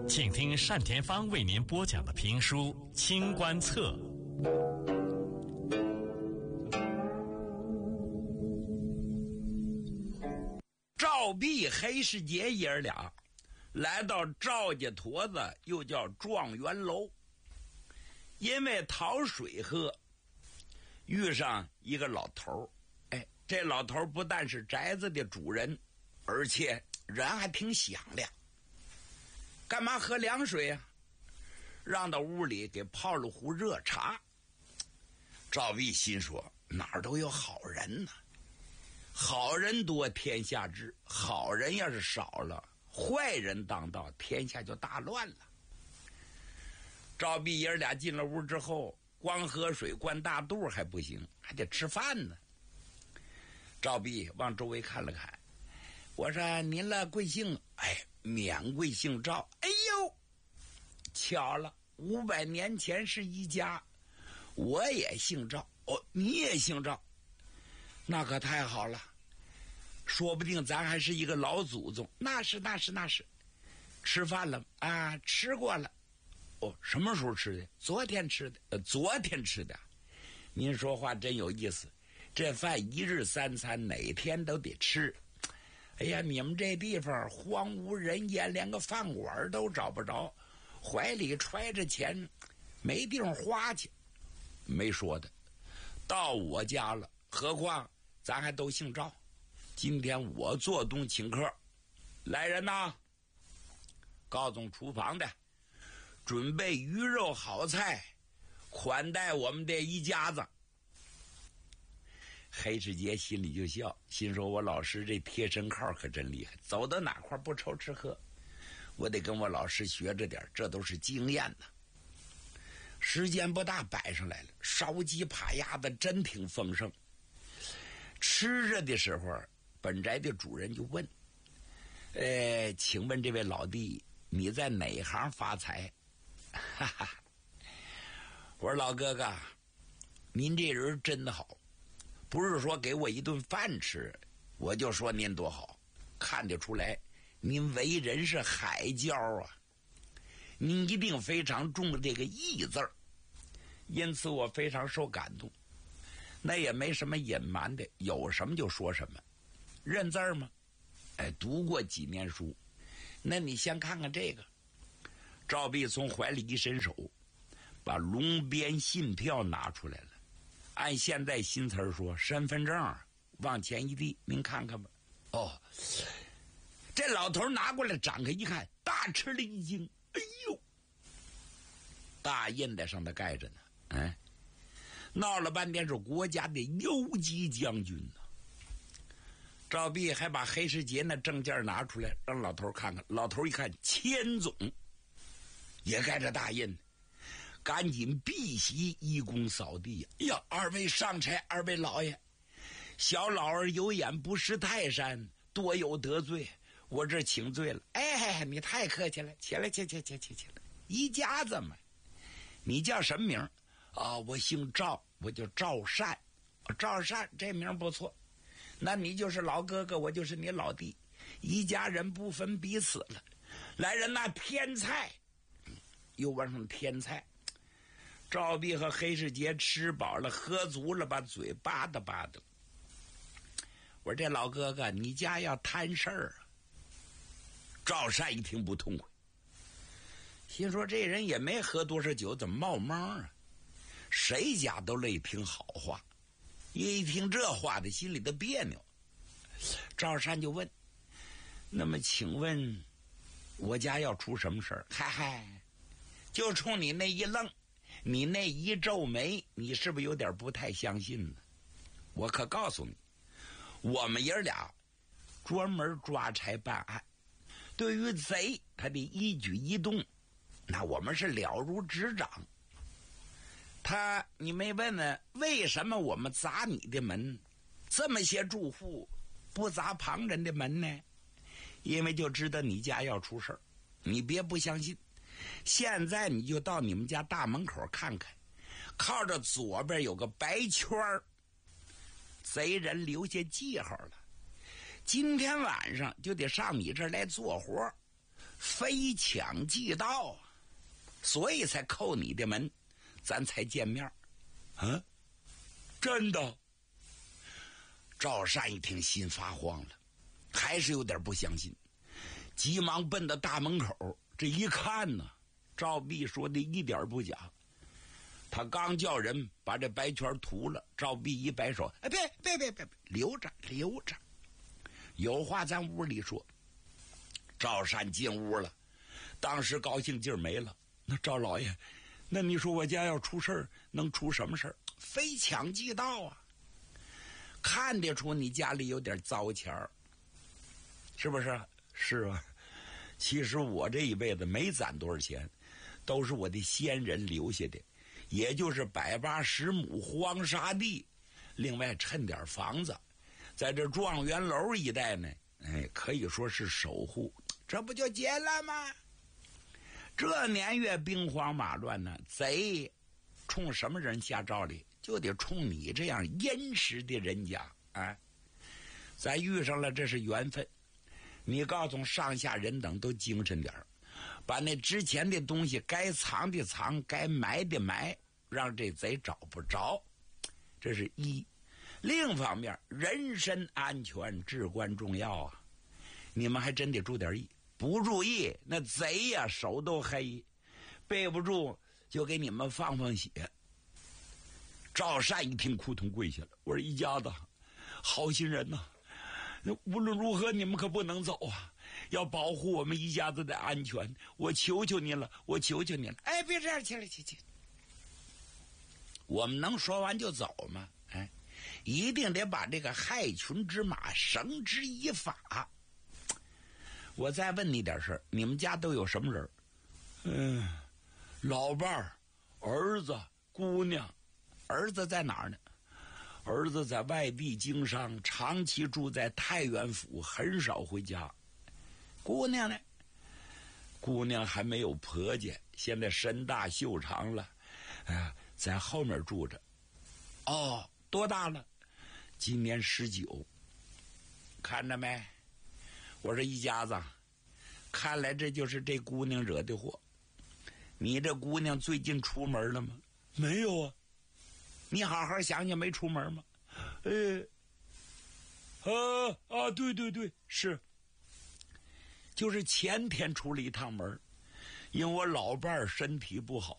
请听单田芳为您播讲的评书《清官侧》。 赵壁、黑世杰爷儿俩来到赵家坨子，又叫状元楼，因为讨水喝，遇上一个老头。这老头不但是宅子的主人，而且人还挺响亮。干嘛喝凉水啊？让到屋里给泡了壶热茶。赵壁心说，哪儿都有好人呢，好人多天下知，好人要是少了，坏人当道，天下就大乱了。赵壁爷儿俩进了屋之后，光喝水灌大肚还不行，还得吃饭呢。赵壁往周围看了看，我说您了贵姓？免贵姓赵。哎呦，巧了，500年前是一家，我也姓赵。你也姓赵，那可太好了，说不定咱还是一个老祖宗。那是。吃饭了啊？吃过了。什么时候吃的？昨天吃的。您说话真有意思，这饭1日3餐，哪天都得吃。哎呀，你们这地方荒无人烟，连个饭馆都找不着，怀里揣着钱，没地方花去。没说的，到我家了，何况咱还都姓赵。今天我做东请客，来人呐，告诉厨房的准备鱼肉好菜，款待我们这一家子。黑世杰心里就笑，心说我老师这贴身靠可真厉害，走到哪块不愁吃喝，我得跟我老师学着点，这都是经验呢。时间不大摆上来了，烧鸡扒鸭的真挺丰盛。吃着的时候，本宅的主人就问，请问这位老弟，你在哪行发财？哈哈，我说老哥哥，您这人真好，不是说给我一顿饭吃我就说您多好，看得出来您为人是海交啊，您一定非常重这个义字儿，因此我非常受感动。那也没什么隐瞒的，有什么就说什么。认字儿吗？读过几年书。那你先看看这个。赵壁从怀里一伸手，把龙边信票拿出来了，按现在新词儿说，身份证往前一递，您看看吧。这老头拿过来展开一看，大吃了一惊。哎呦，大印在上头盖着呢。闹了半天是国家的游击将军呢。赵壁还把黑世杰那证件拿出来让老头看看，老头一看千总，也盖着大印，赶紧避席一躬扫地。呀，二位上差，二位老爷，小老儿有眼不识泰山，多有得罪，我这请罪了。你太客气了，起来，一家子嘛。你叫什么名？我姓赵，我叫赵善。赵善这名不错，那你就是老哥哥，我就是你老弟，一家人不分彼此了。来人呐，添菜。又往上添菜。赵壁和黑世杰吃饱了喝足了，把嘴吧嗒吧嗒。我说这老哥哥，你家要摊事儿啊？赵善一听不痛快，心说这人也没喝多少酒，怎么冒蒙啊？谁家都乐意听好话，一听这话的心里的别扭。赵善就问，那么请问我家要出什么事儿？就冲你那一愣，你那一皱眉，你是不是有点不太相信呢？我可告诉你，我们爷俩专门抓差办案，对于贼他的一举一动，那我们是了如指掌。你没问问为什么我们砸你的门，这么些住户不砸旁人的门呢？因为就知道你家要出事儿。你别不相信，现在你就到你们家大门口看看，靠着左边有个白圈儿，贼人留下记号了，今天晚上就得上你这儿来做活， 非抢即到，所以才叩你的门，咱才见面。啊，真的？赵善一听心发慌了，还是有点不相信，急忙奔到大门口。这一看呢，赵弼说的一点不假。他刚叫人把这白圈涂了，赵弼一摆手：“哎，别，留着。有话咱屋里说。”赵善进屋了，当时高兴劲儿没了。那赵老爷，那你说我家要出事儿，能出什么事儿？非抢即到啊！看得出你家里有点糟钱儿，是不是？是啊。其实我这一辈子没攒多少钱，都是我的先人留下的，也就是180亩荒沙地，另外趁点房子，在这状元楼一带呢，可以说是守护，这不就结了吗？这年月兵荒马乱呢，贼冲什么人下诏里，就得冲你这样殷实的人家。咱遇上了，这是缘分。你告诉上下人等都精神点儿，把那之前的东西该藏的藏，该埋的埋，让这贼找不着。这是一。另一方面，人身安全至关重要啊！你们还真得注点意，不注意那贼呀手都黑，背不住就给你们放血。赵善一听扑通跪下了，我说一家子好心人呐，无论如何你们可不能走啊，要保护我们一家子的安全，我求求你了，我求求你了。哎，别这样，去，我们能说完就走吗？一定得把这个害群之马绳之以法。我再问你点事儿，你们家都有什么人？老伴儿、儿子、姑娘。儿子在哪儿呢？儿子在外地经商，长期住在太原府，很少回家。姑娘呢？姑娘还没有婆家，现在身大袖长了，在后面住着。哦，多大了？今年19。看着没？我说一家子，看来这就是这姑娘惹的祸。你这姑娘最近出门了吗？没有啊。你好好想想，没出门吗？对，是，就是前天出了一趟门，因为我老伴儿身体不好。